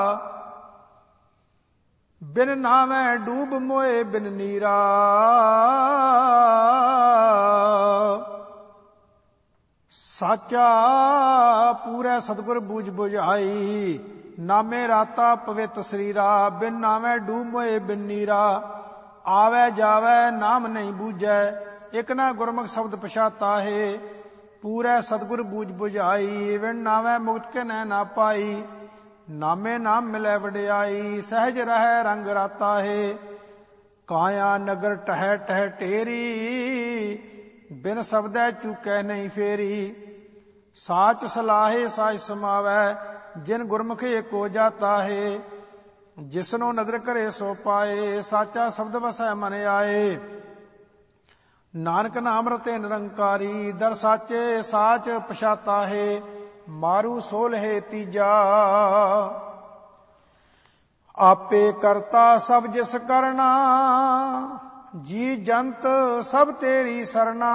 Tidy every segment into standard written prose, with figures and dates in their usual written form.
बिन नावै डूब मोए बिन नीरा। साचा पूरै सतगुर बूझ बुझाई, नामे राता पवित शरीरा। बिन नावै डूब मोए बिन नीरा, आवे जावे नाम नहीं बूझै। एक ना गुरमुख शब्द पछाता है, पूरै सतगुर बूझ बुझाई। बिन नावै मुक्त के ना पाई, नामे नाम मिलै वडियाई। सहज रहै रंग राता है, काया नगर टह टह टेरी। बिन शब्दै चूकै नहीं फेरी, साच सलाहे साच समावै। जिन गुरमुख एको जाता है, जिसनो नदर करे सो पाए। साचा शब्द वसै मन आए, नानक नाम रते निरंकारी। दर साचे साच पछाता है, मारू सोल है तीजा। आपे करता सब जिस करना, जी जंत सब तेरी सरना।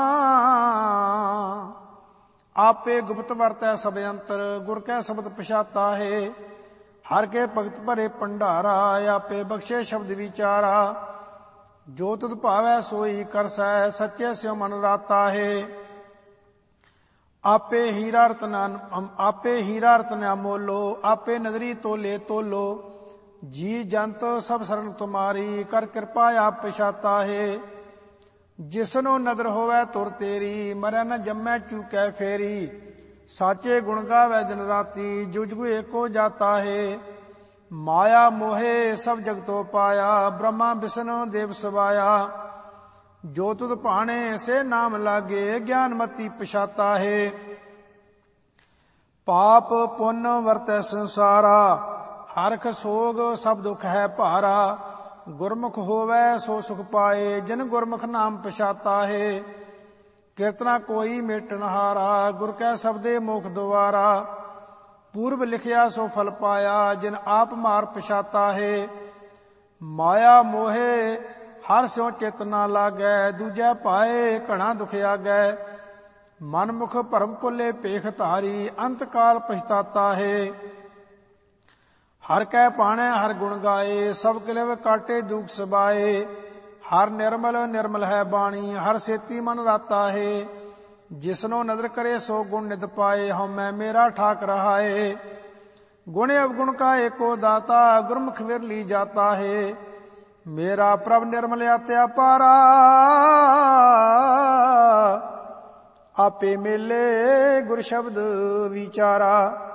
आपे गुप्त वरतै सब अंतर, गुर कै शब्द पछाता है। हर के भगत भरे भंडारा, आपे बख्शे शब्द विचारा। जो तुध भावै सोई करसै, सच्चे स्यो मन राता है। आपे हीरा रतन अमोलो, आपे नदरी तोले तोलो। जी जंत सब शरण तुम्हारी, कर कृपा आप पछाता है। जिसनो नदर होवै तुर तेरी, मरै न जम्मै चूकै फेरी। साचे गुण गावै दिन राती, जुग जुग एको जाता है। माया मोहे सब जगतो पाया, ब्रह्मा विष्णु देव सवाया। जो तुध भाणे से नाम लागे, ज्ञान मति पछाता है। पाप पुन वरतै संसारा, हरख सोग सब दुख है भारा। गुरमुख होवै सो सुख पाए, जिन गुरमुख नाम पछाता है। कीर्तना कोई मेटन हारा, गुर कै शब्दे मोख द्वारा। पूर्व लिखिया सो फल पाया, जिन आप मार पछाता है। माया मोहे हर स्यों चित ना लागै, दूजै पाए घना दुख आगै। मनमुख भरम भुले पेख धारी, अंत काल पछताता है। हर कै पाणै हर गुण गाए, सब किलव काटे दुख सबाए। हर निर्मल निर्मल है बाणी, हर सेती मन राता है। जिसनो नदर करे सो गुण नित पाए, हमै मेरा ठाक रहा है। गुण अवगुण का एको दाता, गुरमुख विरली जाता है। मेरा प्रभ निर्मल अत्या पारा, आपे मेले गुर शब्द विचारा।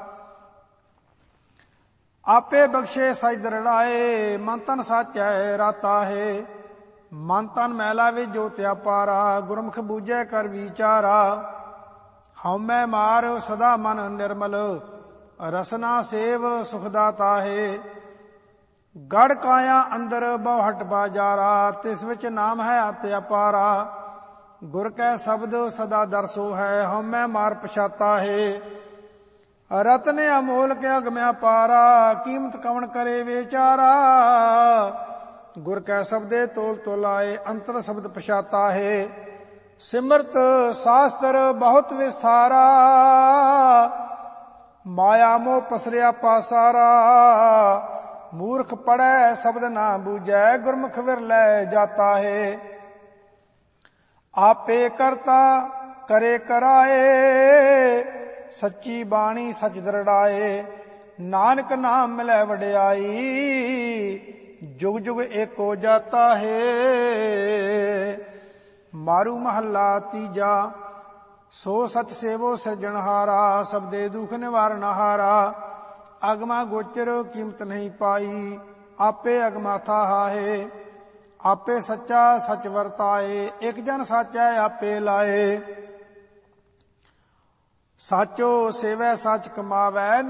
आपे बख्शे सच दरड़ाए, मन तन साचै राता है। मन तन मैला वे जो त्या पारा, गुरमुख बूझै कर विचारा। हमै मार सदा मन निर्मल, रसना सेव सुखदाता है। गढ़ काया अंदर बहुहट बाजारा, तिस विच नाम है अति अपारा। गुर कै शब्द सदा दरसो है, हमै मार पछाता है। रतन अमोल के अगम्या पारा, कीमत कवन करे विचारा। गुर कै शब्दे तोल तोलाए, अंतर शब्द पछाता है। सिमरत शास्त्र बहुत विस्तारा, माया मोह पसरिया पासारा। मूर्ख पढ़ै शब्द ना बूझै, गुरमुख विरलै जाता है। आपे करता करे कराए, सच्ची बाणी सच दरड़ाए। नानक नाम मिलै वडियाई, जुग जुग एको जाता है। मारू महला तीजा, सो सच सेवो सिरजनहारा। सबदे दुख निवारण हारा, अगमा गोचर कीमत नहीं पाई। आपे अगमा था है, आपे सच्चा सच वरताए। एक जन साचै आपे लाए, साचो सेवै सच कमावै।